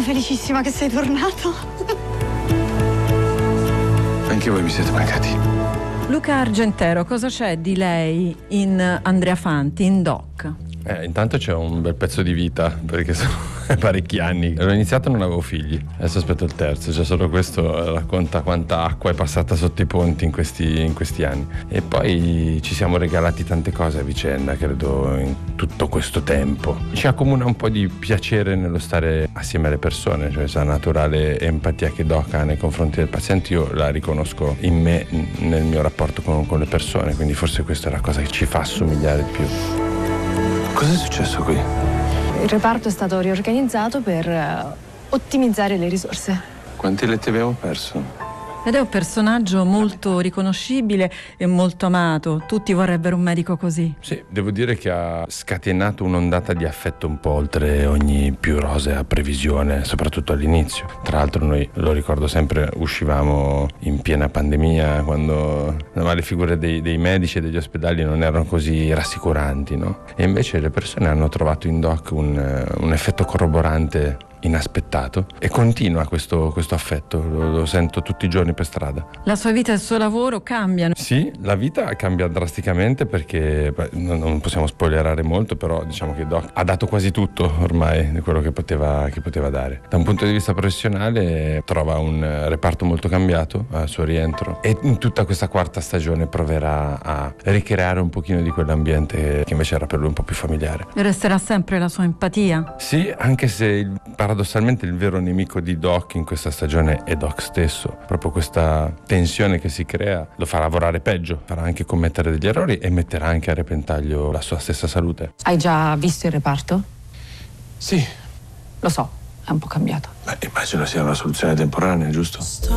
felicissima che sei tornato. Anche voi mi siete mancati. Luca Argentero, cosa c'è di lei in Andrea Fanti, in Doc? Intanto c'è un bel pezzo di vita, perché sono parecchi anni. L'ho iniziato e non avevo figli, adesso aspetto il terzo, cioè solo questo racconta quanta acqua è passata sotto i ponti in questi anni. E poi ci siamo regalati tante cose a vicenda, credo, in tutto questo tempo. Ci accomuna un po' di piacere nello stare assieme alle persone, cioè questa naturale empatia che Doc ha nei confronti del paziente, io la riconosco in me, nel mio rapporto con le persone, quindi forse questa è la cosa che ci fa assomigliare di più. Cos'è successo qui? Il reparto è stato riorganizzato per ottimizzare le risorse. Quanti letti abbiamo perso? Ed è un personaggio molto riconoscibile e molto amato. Tutti vorrebbero un medico così. Sì, devo dire che ha scatenato un'ondata di affetto un po' oltre ogni più rosea previsione, soprattutto all'inizio. Tra l'altro noi, lo ricordo sempre, uscivamo in piena pandemia, quando le figure dei medici e degli ospedali non erano così rassicuranti, no? E invece le persone hanno trovato in Doc un effetto corroborante inaspettato e continua questo affetto, lo sento tutti i giorni per strada. La sua vita e il suo lavoro cambiano. Sì, la vita cambia drasticamente perché non possiamo spoilerare molto, però diciamo che Doc ha dato quasi tutto ormai di quello che poteva dare. Da un punto di vista professionale trova un reparto molto cambiato al suo rientro e in tutta questa quarta stagione proverà a ricreare un pochino di quell'ambiente che invece era per lui un po' più familiare. E resterà sempre la sua empatia. Sì, anche se paradossalmente il vero nemico di Doc in questa stagione è Doc stesso. Proprio questa tensione che si crea lo fa lavorare peggio, farà anche commettere degli errori e metterà anche a repentaglio la sua stessa salute. Hai già visto il reparto? Sì. Lo so, è un po' cambiato. Immagino sia una soluzione temporanea, giusto?